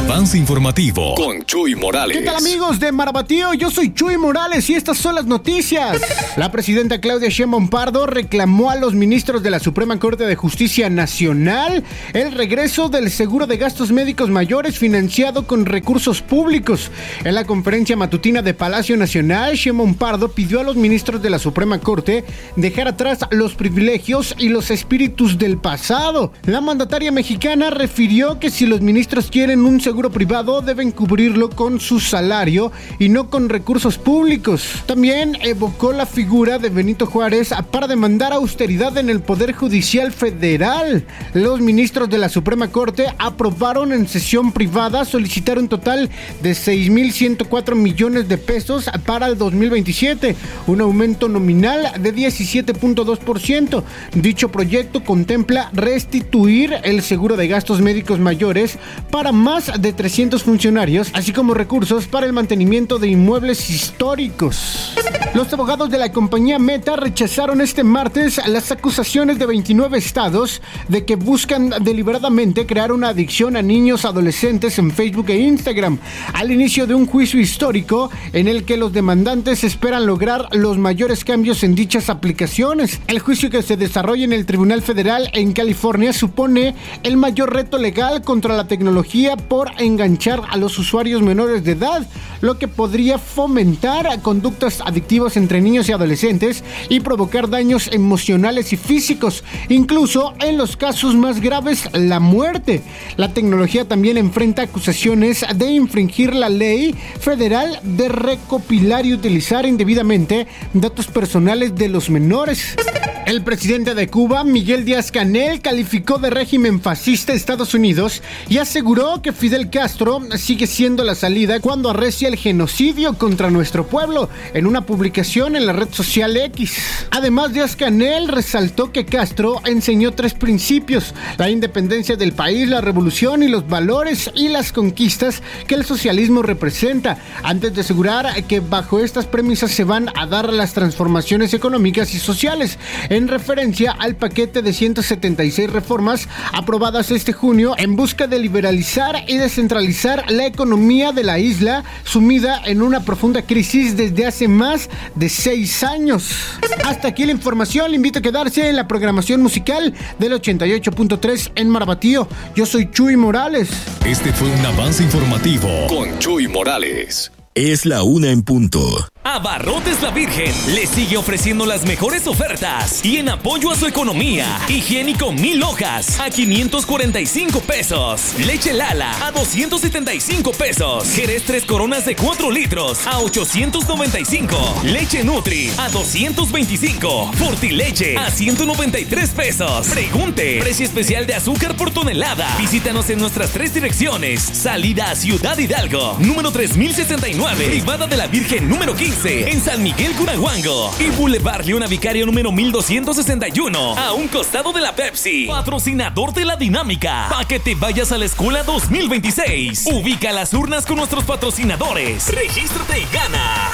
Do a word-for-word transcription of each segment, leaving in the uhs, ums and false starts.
avance informativo con Chuy Morales. ¿Qué tal, amigos de Marabatío? Yo soy Chuy Morales y estas son las noticias. La presidenta Claudia Sheinbaum Pardo reclamó a los ministros de la Suprema Corte de Justicia Nacional el regreso del seguro de gastos médicos mayores financiado con recursos públicos. En la conferencia matutina de Palacio Nacional, Sheinbaum Pardo pidió a los ministros de la Suprema Corte dejar atrás los privilegios y los espíritus del pasado. La mandataria mexicana refirió que si los ministros quieren un seguro privado, deben cubrirlo con su salario y no con recursos públicos. También evocó la figura de Benito Juárez para demandar austeridad en el Poder Judicial Federal. Los ministros de la Suprema Corte aprobaron en sesión privada solicitar un total de seis mil ciento cuatro millones de pesos para el dos mil veintisiete, un aumento nominal de diecisiete punto dos por ciento. Dicho proyecto contempla restituir el seguro de gastos médicos mayores para más de trescientos funcionarios, así como recursos para el mantenimiento de inmuebles históricos. Los abogados de la compañía Meta rechazaron este martes las acusaciones de veintinueve estados de que buscan deliberadamente crear una adicción a niños adolescentes en Facebook e Instagram, al inicio de un juicio histórico en el que los demandantes esperan lograr los mayores cambios en dichas aplicaciones. El juicio, que se desarrolla en el Tribunal Federal en California, supone el mayor reto legal contra la tecnología por enganchar a los usuarios menores de edad, lo que podría fomentar conductas adictivas entre niños y adolescentes y provocar daños emocionales y físicos, incluso en los casos más graves, la muerte. La tecnología también enfrenta acusaciones de infringir la ley federal de recopilar y utilizar indebidamente datos personales de los menores. El presidente de Cuba, Miguel Díaz-Canel, calificó de régimen fascista a Estados Unidos y aseguró que Fidel Castro sigue siendo la salida cuando arrecia el genocidio contra nuestro pueblo, en una publicación en la red social X. Además, Díaz-Canel resaltó que Castro enseñó tres principios: la independencia del país, la revolución y los valores y las conquistas que el socialismo representa, antes de asegurar que bajo estas premisas se van a dar las transformaciones económicas y sociales, en referencia al paquete de ciento setenta y seis reformas aprobadas este junio en busca de liberalizar y descentralizar la economía de la isla, sumida en una profunda crisis desde hace más de seis años. Hasta aquí la información. Le invito a quedarse en la programación musical del ochenta y ocho punto tres en Marabatío. Yo soy Chuy Morales. Este fue un avance informativo con Chuy Morales. Es la una en punto. Abarrotes La Virgen le sigue ofreciendo las mejores ofertas y en apoyo a su economía. Higiénico mil hojas a quinientos cuarenta y cinco pesos. Leche Lala a doscientos setenta y cinco pesos. Jerez tres coronas de cuatro litros a ochocientos noventa y cinco. Leche Nutri a doscientos veinticinco. Fortileche a ciento noventa y tres pesos. Pregunte. Precio especial de azúcar por tonelada. Visítanos en nuestras tres direcciones. Salida a Ciudad Hidalgo, número tres mil sesenta y nueve. Privada de la Virgen, número quince. En San Miguel Curahuango y Boulevard Leona Vicario número mil doscientos sesenta y uno, a un costado de la Pepsi. Patrocinador de la dinámica para que te vayas a la escuela dos mil veintiséis. Ubica las urnas con nuestros patrocinadores. Regístrate y gana.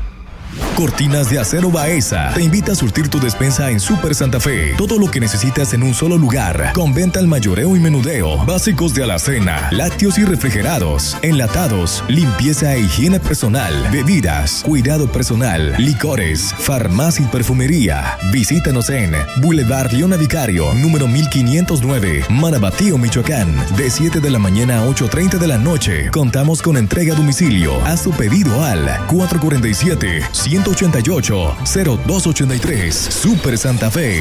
Cortinas de Acero Baeza te invita a surtir tu despensa en Super Santa Fe. Todo lo que necesitas en un solo lugar, con venta al mayoreo y menudeo, básicos de alacena, lácteos y refrigerados, enlatados, limpieza e higiene personal, bebidas, cuidado personal, licores, farmacia y perfumería. Visítanos en Boulevard Leona Vicario, número mil quinientos nueve, Marabatío, Michoacán, de siete de la mañana a ocho treinta de la noche. Contamos con entrega a domicilio. Haz tu pedido al cuatro cuatro siete, uno ocho ocho, cero dos ocho tres. Super Santa Fe.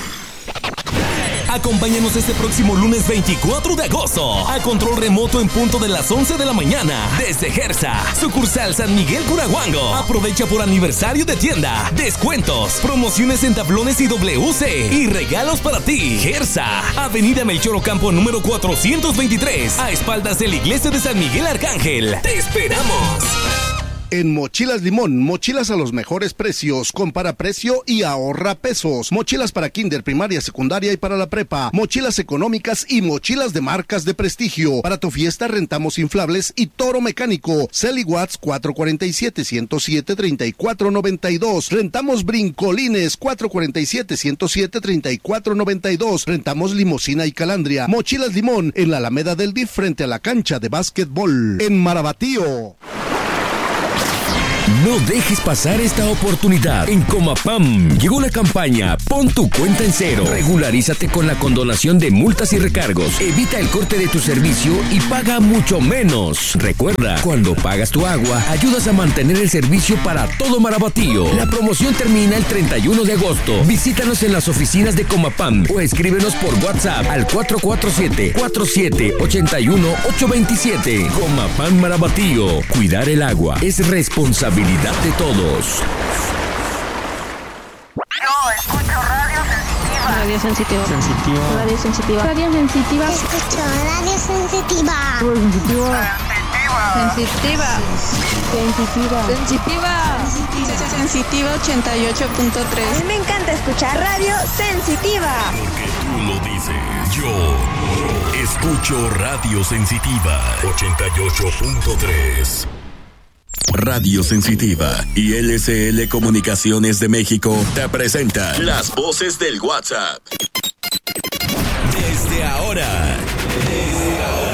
Acompáñanos este próximo lunes veinticuatro de agosto a control remoto en punto de las once de la mañana desde Gersa, sucursal San Miguel Curahuango. Aprovecha por aniversario de tienda, descuentos, promociones en tablones y W C y regalos para ti. Gersa, Avenida Melchor Ocampo número cuatrocientos veintitrés, a espaldas de la iglesia de San Miguel Arcángel. ¡Te esperamos! En Mochilas Limón, mochilas a los mejores precios. Compara precio y ahorra pesos. Mochilas para kinder, primaria, secundaria y para la prepa. Mochilas económicas y mochilas de marcas de prestigio. Para tu fiesta rentamos inflables y toro mecánico. Celi Watts cuatro cuatro siete, uno cero siete, tres cuatro nueve dos. Rentamos brincolines cuatro cuatro siete, uno cero siete, tres cuatro nueve dos. Rentamos limusina y calandria. Mochilas Limón en la Alameda del D I F frente a la cancha de básquetbol. En Marabatío. No dejes pasar esta oportunidad. En Comapam llegó la campaña Pon tu cuenta en cero. Regularízate con la condonación de multas y recargos. Evita el corte de tu servicio y paga mucho menos. Recuerda, cuando pagas tu agua, ayudas a mantener el servicio para todo Marabatío. La promoción termina el treinta y uno de agosto. Visítanos en las oficinas de Comapam o escríbenos por WhatsApp al cuatro cuatro siete, cuatro siete ocho uno, ocho dos siete. Comapam Marabatío. Cuidar el agua es responsabilidad de todos. Yo escucho Radio Sensitiva. Radio Sensitiva. Sensitiva. Radio Sensitiva. Radio Sensitiva. Escucho Radio Sensitiva. Sensitiva. Sensitiva. Sensitiva. Sensitiva. Sensitiva ochenta y ocho punto tres. A mí me encanta escuchar Radio Sensitiva. Porque tú lo dices. Yo escucho Radio Sensitiva ochenta y ocho punto tres. Radio Sensitiva y L C L Comunicaciones de México te presenta las voces del WhatsApp. Desde ahora, desde ahora.